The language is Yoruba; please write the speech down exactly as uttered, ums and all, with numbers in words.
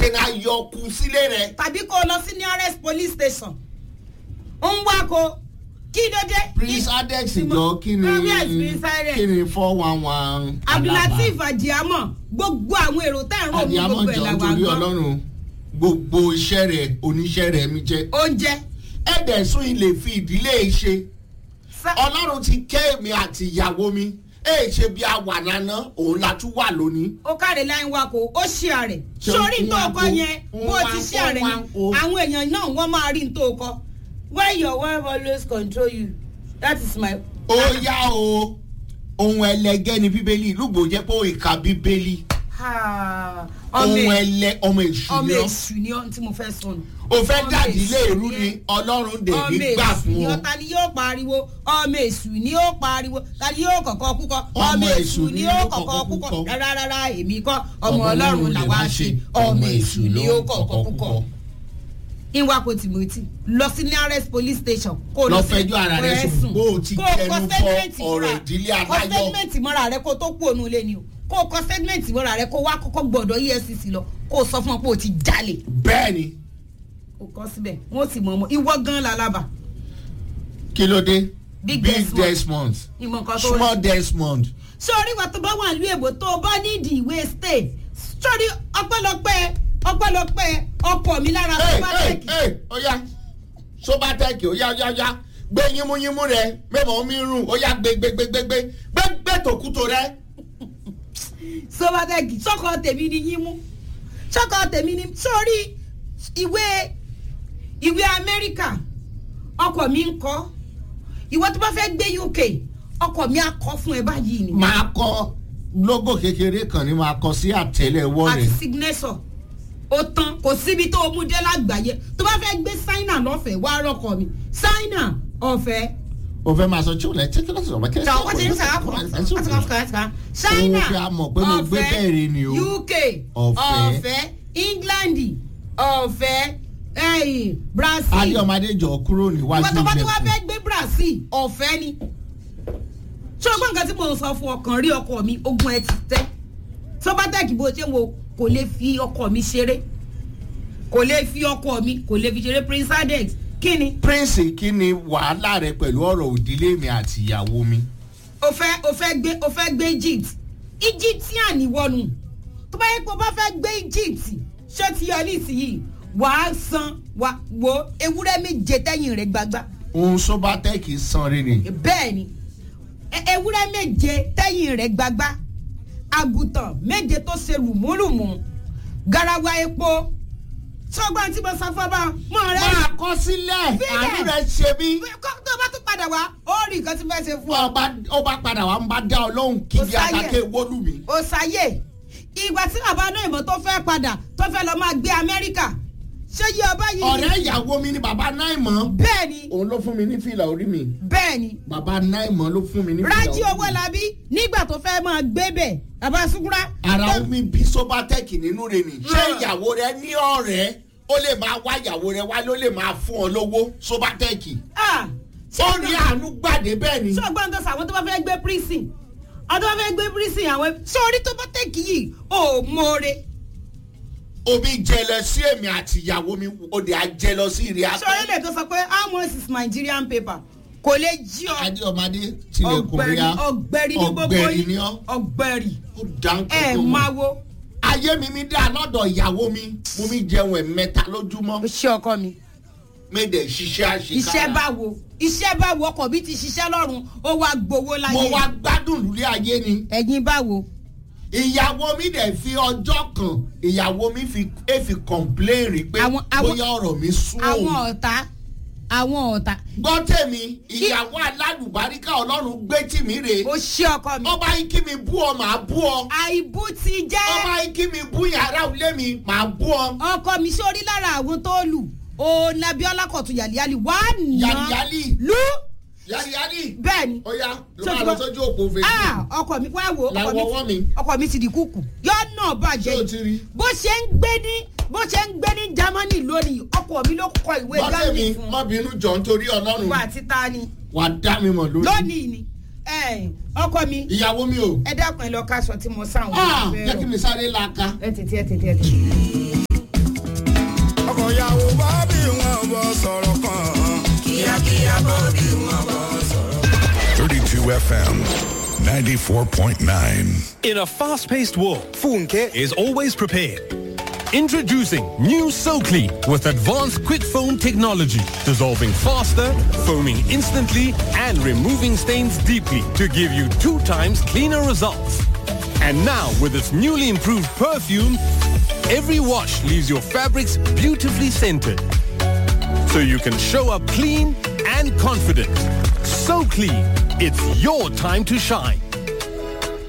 ṣe na yọkù sílé rẹ̀. tàbí kó lọ sí nearest police station ó ń wá ko kí ló dé. Prince Adex jọ kí ni kí ni four one one. Abdulateef Adiamo gbogbo àwọn èrò tẹ́ ń rò ní gbogbo ẹ̀ làwọn àgbọn. Adiamo jọ torí Ọlọ́run gbogbo iṣẹ́ rẹ̀ oníṣẹ́ rẹ̀ mi jẹ́. oúnjẹ. ẹ̀dẹ̀sùn ilé fi ìdílé ṣe Ọlọ́run ti kẹ́ èmi àti ìyàwó mi ẹ̀ ṣe bí a wà lánàá òun la tún wà lónìí. ó káre láyé wa kó ó ṣí àrẹ̀ sórí tó kọ yẹn bó ti ṣí àrẹ̀ yẹn àwọn èèyàn náà wọ́n máa rí tó kọ when your wife always control you that is my. ó yá o ohun ẹlẹgẹ́ ni bíbélì lùgbò jẹ́ pé ìka bíbélì ohun ẹlẹ ọmọ èṣù ni ọmọ èṣù ni ọ tí mo fẹ́ sọ nù. o fẹ́ dàdí ilé ìrú ni Ọlọ́run dè ní gbà fún ọ. ta ni yóò pariwo ọmọ èṣù ni yóò pariwo ta ni yóò kọ̀kọ́ kúkọ ọmọ èṣù ni yóò kọ̀kọ́ kúkọ rárá rárá èmi kọ́ ọmọ Ọlọ́run làwa ṣe ọmọ èṣù ni yóò kọ̀kọ́ kúkọ. ìwà kò Timothy lọ sí nearest police station kó lọ fẹjọ́ ara rẹ sùn bó o ti kẹnu fọ ọ̀rọ̀ ìdílé adájọ́. kọ statement mọ́ra rẹ kó tó kú ònú ilé ni o kó kọ statement mọ́ra rẹ kó wá kọ́kọ́ gbọ́dọ̀ E F C C lọ kó sọ fún ọ pé o ti jalè. bẹ́ẹ̀ni. o kọ síbẹ̀ wọ́n sì mọ̀ ọmọ ìwọ gan lálábà. kí ló dé. big Desmond small Desmond. sórí wa tó bá wà ní èbó tó bá nídìí ìwé stay sórí ọpẹ́lọpẹ́ ọpẹ́lọpẹ́ ọkọ mi lára Sobatech. oya Sobatech oya oya oya gbé yínmúyínmú rẹ mẹ́mọ̀ mi rún oya gbé gbé gbé gbé gbé gbé gbé tòkútò rẹ. Sobatech sọkọ tèmi ni yínmú sọkọ tèmi ni sórí ìwé ìwé Amẹ́ríkà ọkọ mi ń kọ ìwọ tó bá fẹ́ gbé U K ọkọ mi á kọ fún ẹ báyìí ni. máa kọ lógò kékeré kan ni máa kọ sí àtẹ́lẹwọ́ rẹ. àti signature ó tán kò síbi tó o mú dé lágbàáyé tó bá fẹ́ gbé sáínà lọ́fẹ̀ẹ́ wá rọ́kọ mi sáínà ọ̀fẹ́. o fẹ́ máa sọ tí o lẹ tí kí ló sọ ma kí ló sọ wọ́n ti ń sàrà kọ́ sáínà ọ̀fẹ́ U K ọ̀fẹ́ England ọ̀fẹ́ Brazil. adé ọmọdé jọ kúrò níwájú ìwọ tó bá tó wá fẹ́ gbé Brazil ọ̀fẹ́ ni. ṣé o gbọ́ nǹkan tí mo sọ fún ọkàn rí ọkọ mi ogun ẹ ti tẹ́ Sobatech bó ṣe wo kò lè fi ọkọ mi ṣeré kò lè fi ọkọ mi kò lè fi ṣeré Prince Adex kí ni. Prince kí ni wàhálà rẹ pẹ̀lú ọ̀rọ̀ òdílé mi àti ìyàwó mi. o fẹ́ o fẹ́ gbé o fẹ́ gbé Egypt Egyptian ìwọ́nu tó bá yẹ kó o bá fẹ́ gbé Egypt ṣé ti yọ nísìnyí wàá san wà wo ewúrẹ́ méje tẹ́yìn rẹ̀ gbagba. òun Sobatech san rí ni. bẹ́ẹ̀ ni ewúrẹ́ méje tẹ́yìn rẹ̀ gbagba àgùntàn méje tó ṣe lùmúlùmù garawa epo sọgbọn tí mo sọ fún ọba mọ rẹ. máa kọ sílẹ̀ àánú rẹ ṣe bí. tó o bá tún padà wá ó rí nǹkan tí fẹ́ ṣe fún ọ. ó bá padà wá ń bá dá ọ lóhùn kí di àtàkè wọlú mi. ó ṣàyè ìgbà tí bàbá náà ìmọ̀ tó fẹ́ padà tó fẹ́ lọ máa gbé Amẹ́ríkà ṣé yí ọba yìí. ọ̀rẹ́ ìyàwó mi ni bàbá Naimọ. bẹ́ẹ̀ni. òun ló fún mi ní fìlà orí mi. bẹ́ẹ̀ni. bàbá Naimọ ló fún mi ní fìlà orí mi. Rájí Owólabí nígbà tó fẹ́ máa gbé bẹ̀ bàbá Sukura. ara omi bí Sobatech nínú rẹ ni. ṣé ìyàwó rẹ ní ọ̀rẹ́ ó lè máa wá ìyàwó rẹ wá ló lè máa fún ọ lówó Sobatech. ó ní àánú gbàdé bẹ́ẹ̀ ni. ṣọ́gbọ́n tó sàwọn tó bá fẹ́ gbé prison ọdún bá fẹ́ gbé prison àwọn sórí Sobatech yìí ò mọ̀ọ́rẹ́. omi jẹlẹ sí èmi àti ìyàwó mi òde àjẹlọ sí ìrìn àpẹ. sọ̀rọ̀ ilé tó sọ pé how much is Nigerian paper kò lè jí ọ. adé ọmọdé tilẹ̀kùn ríà ọ̀gbẹ̀rì ní gbogbo yìí ọ̀gbẹ̀rì ẹ̀ máa wo. ayé mi mi dá lọ́dọ̀ ìyàwó mi mo mi jẹun ẹ̀ mẹ́ta lójúmọ́. o ṣe ọkọ mi. méde ṣiṣẹ́ àṣekára. iṣẹ́ báwo iṣẹ́ báwo ọkọ mi ti ṣiṣẹ́ lọ́rùn ó wá gbowó láyé. mo wá gbádùn lulẹ̀ ayé ni. ẹ̀yin báwo. ìyàwó mi dẹ̀ fi ọjọ́ kan ìyàwó mi fi é fi kọ̀ǹpléèrè pé bóyá ọ̀rọ̀ mi sún òun. àwọn ọ̀tá àwọn ọ̀tá. gbọ́ tèmi ìyàwó alálùbáríkà ọlọ́run gbé tì mí rè. o ṣe ọkọ mi. ọba yìí kí mi bú ọ màá bú ọ. àìbú ti jẹ́. ọba yìí kí mi bú yàrá ilé mi màá bú ọ. ọkọ mi sórí lára àwọn tó lù ó Nabiola Kọ̀tún yàlíyàlí wà á nà. yàlíyàlí. lù. yàlíyàlí. bẹ́ẹ̀ni. ó yá ló máa lọ sójú òpó fèsì. ah ọkọ mi wá wo làwọwọ mi. ọkọ mi ti di kúkú yọ náà bàjẹ́. ṣé o ti rí. bó ṣe ń gbé ní bó ṣe ń gbé ní Germany lónìí ọkọ mi ló kọ ìwé Germany fún. bọ́sẹ̀ mi má bínú jọ nítorí Ọlọ́run. wà á ti ta ni. wà á dá mi mọ̀ lónìí. lónìí ni ọkọ mi. ìyàwó mi o. ẹ dákun ẹ lọ káṣọ tí mo sáwọn. ah jẹ́ kí mi sáré la ka. ẹ tètè ẹ tètè ẹ tètè. thirty-two F M, ninety-four point nine. In a fast-paced world, Funke is always prepared. Introducing new SoClean with advanced quick foam technology, dissolving faster, foaming instantly, and removing stains deeply to give you two times cleaner results. And now, with its newly improved perfume, every wash leaves your fabrics beautifully scented. So you can show up clean and confident. So clean, it's your time to shine.